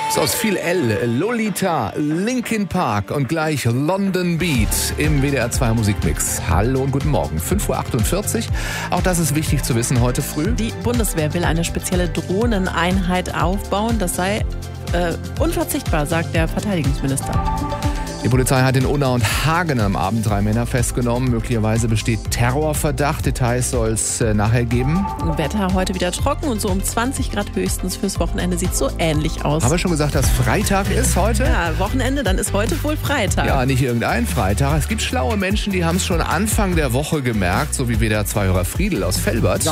Ist aus viel L, Lolita, Linkin Park und gleich London Beat im WDR 2 Musikmix. Hallo und guten Morgen, 5.48 Uhr. Auch das ist wichtig zu wissen heute früh. Die Bundeswehr will eine spezielle Drohneneinheit aufbauen. Das sei unverzichtbar, sagt der Verteidigungsminister. Die Polizei hat in Unna und Hagen am Abend 3 Männer festgenommen. Möglicherweise besteht Terrorverdacht. Details soll es nachher geben. Wetter heute wieder trocken und so um 20 Grad höchstens fürs Wochenende. Sieht so ähnlich aus. Haben wir schon gesagt, dass Freitag ist heute? Ja, Wochenende, dann ist heute wohl Freitag. Ja, nicht irgendein Freitag. Es gibt schlaue Menschen, die haben es schon Anfang der Woche gemerkt, so wie WDR 2-Hörer Friedel aus Velbert.